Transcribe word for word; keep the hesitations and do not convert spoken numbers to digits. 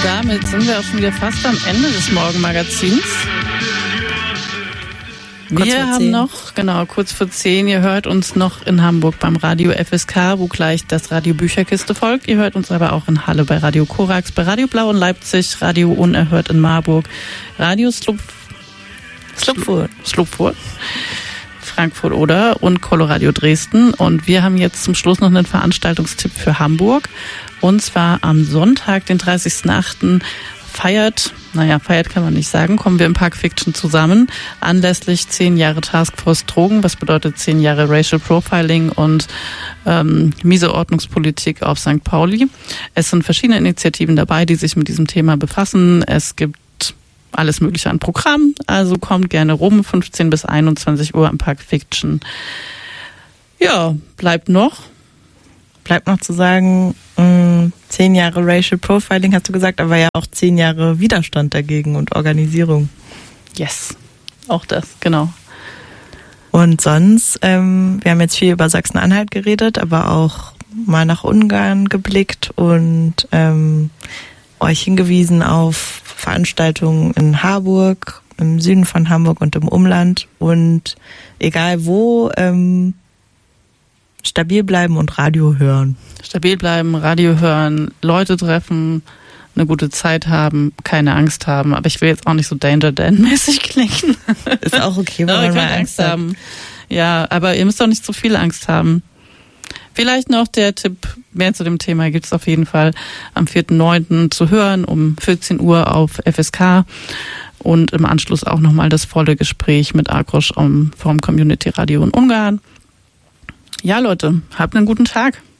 damit sind wir auch schon wieder fast am Ende des Morgenmagazins. Kurz wir haben noch, genau, kurz vor zehn, ihr hört uns noch in Hamburg beim Radio F S K, wo gleich das Radio Bücherkiste folgt. Ihr hört uns aber auch in Halle bei Radio Korax, bei Radio Blau in Leipzig, Radio Unerhört in Marburg, Radio Slupf, Slupfurt, Slupfurt, Frankfurt oder und Coloradio Dresden. Und wir haben jetzt zum Schluss noch einen Veranstaltungstipp für Hamburg. Und zwar am Sonntag, den dreißigsten achten feiert, naja, feiert kann man nicht sagen, kommen wir im Park Fiction zusammen, anlässlich zehn Jahre Taskforce Drogen, was bedeutet zehn Jahre Racial Profiling und ähm, miese Ordnungspolitik auf Sankt Pauli. Es sind verschiedene Initiativen dabei, die sich mit diesem Thema befassen. Es gibt alles Mögliche an Programm, also kommt gerne rum, fünfzehn bis einundzwanzig Uhr im Park Fiction. Ja, bleibt noch. Bleibt noch zu sagen, mh, zehn Jahre Racial Profiling hast du gesagt, aber ja auch zehn Jahre Widerstand dagegen und Organisierung. Yes, auch das, genau. Und sonst, ähm, wir haben jetzt viel über Sachsen-Anhalt geredet, aber auch mal nach Ungarn geblickt und ähm, euch hingewiesen auf Veranstaltungen in Harburg, im Süden von Hamburg und im Umland. Und egal wo, ähm, stabil bleiben und Radio hören. Stabil bleiben, Radio hören, Leute treffen, eine gute Zeit haben, keine Angst haben. Aber ich will jetzt auch nicht so Danger Dan-mäßig klingen. Ist auch okay, wenn man mal Angst Angst haben. Ja, aber ihr müsst auch nicht zu viel Angst haben. Vielleicht noch der Tipp, mehr zu dem Thema gibt es auf jeden Fall am vierten neunten zu hören, um vierzehn Uhr auf F S K. Und im Anschluss auch nochmal das volle Gespräch mit Akrosch vom Community Radio in Ungarn. Ja, Leute, habt einen guten Tag.